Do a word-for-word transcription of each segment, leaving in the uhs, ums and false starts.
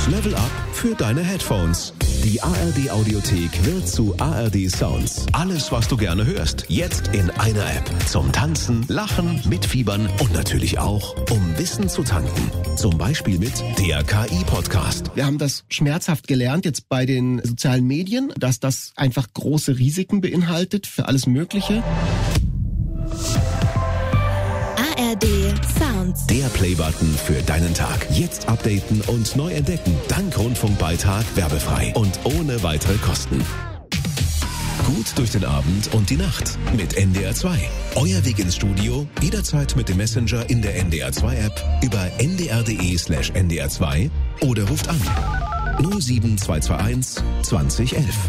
Level Up für deine Headphones. Die A R D Audiothek wird zu A R D Sounds. Alles, was du gerne hörst, jetzt in einer App. Zum Tanzen, Lachen, Mitfiebern und natürlich auch, um Wissen zu tanken. Zum Beispiel mit der K I-Podcast. Wir haben das schmerzhaft gelernt jetzt bei den sozialen Medien, dass das einfach große Risiken beinhaltet für alles Mögliche. A R D Sounds. Der Playbutton für deinen Tag. Jetzt updaten und neu entdecken. Dank Rundfunkbeitrag werbefrei und ohne weitere Kosten. Gut durch den Abend und die Nacht mit N D R zwei. Euer Weg ins Studio, jederzeit mit dem Messenger in der N D R zwei App über n d r punkt d e slash n d r zwei oder ruft an null sieben zwei zwei eins zwanzig elf.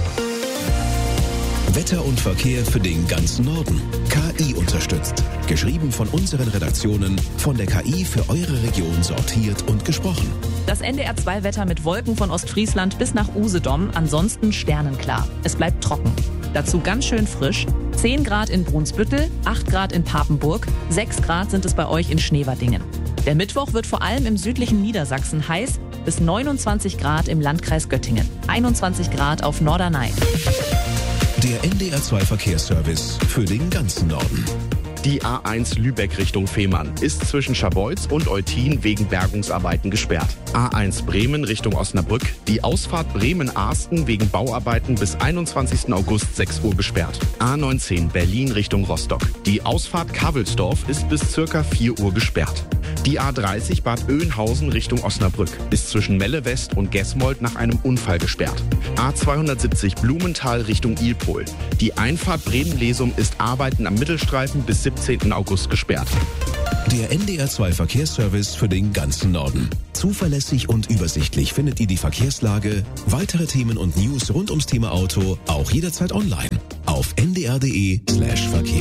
Wetter und Verkehr für den ganzen Norden. K I unterstützt. Geschrieben von unseren Redaktionen, von der K I für eure Region sortiert und gesprochen. Das N D R zwei Wetter mit Wolken von Ostfriesland bis nach Usedom, ansonsten sternenklar. Es bleibt trocken. Dazu ganz schön frisch. zehn Grad in Brunsbüttel, acht Grad in Papenburg, sechs Grad sind es bei euch in Schneverdingen. Der Mittwoch wird vor allem im südlichen Niedersachsen heiß, bis neunundzwanzig Grad im Landkreis Göttingen, einundzwanzig Grad auf Norderney. Der N D R zwei Verkehrsservice für den ganzen Norden. Die A eins Lübeck Richtung Fehmarn ist zwischen Scharbeutz und Eutin wegen Bergungsarbeiten gesperrt. A eins Bremen Richtung Osnabrück, die Ausfahrt Bremen-Arsten wegen Bauarbeiten bis einundzwanzigsten August sechs Uhr gesperrt. A neunzehn Berlin Richtung Rostock, die Ausfahrt Kavelsdorf ist bis circa vier Uhr gesperrt. Die A dreißig Bad Oeynhausen Richtung Osnabrück ist zwischen Melle West und Gesmold nach einem Unfall gesperrt. A zweihundertsiebzig Blumenthal Richtung Ilpol. Die Einfahrt Bremen-Lesum ist Arbeiten am Mittelstreifen bis siebzehnten August gesperrt. Der N D R zwei Verkehrsservice für den ganzen Norden. Zuverlässig und übersichtlich findet ihr die Verkehrslage, weitere Themen und News rund ums Thema Auto auch jederzeit online auf n d r punkt d e slash verkehr.